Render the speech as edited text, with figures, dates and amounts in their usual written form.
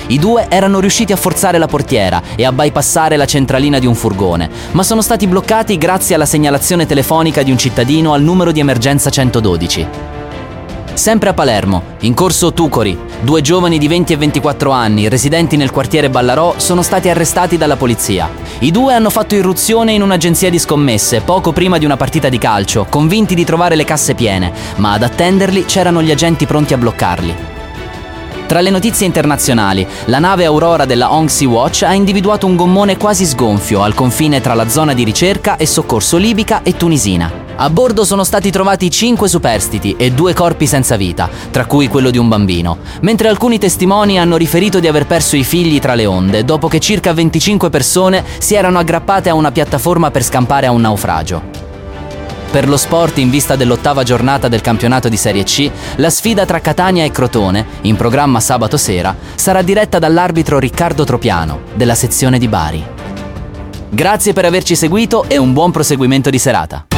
I due erano riusciti a forzare la portiera e a bypassare la centralina di un furgone, ma sono stati bloccati grazie alla segnalazione telefonica di un cittadino al numero di emergenza 112. Sempre a Palermo, in corso Tucori, 2 giovani di 20 e 24 anni, residenti nel quartiere Ballarò, sono stati arrestati dalla polizia. I due hanno fatto irruzione in un'agenzia di scommesse poco prima di una partita di calcio, convinti di trovare le casse piene, ma ad attenderli c'erano gli agenti pronti a bloccarli. Tra le notizie internazionali, la nave Aurora della Hong Sea Watch ha individuato un gommone quasi sgonfio al confine tra la zona di ricerca e soccorso libica e tunisina. A bordo sono stati trovati 5 superstiti e 2 corpi senza vita, tra cui quello di un bambino, mentre alcuni testimoni hanno riferito di aver perso i figli tra le onde, dopo che circa 25 persone si erano aggrappate a una piattaforma per scampare a un naufragio. Per lo sport, in vista dell'8ª giornata del campionato di Serie C, la sfida tra Catania e Crotone, in programma sabato sera, sarà diretta dall'arbitro Riccardo Tropiano, della sezione di Bari. Grazie per averci seguito e un buon proseguimento di serata.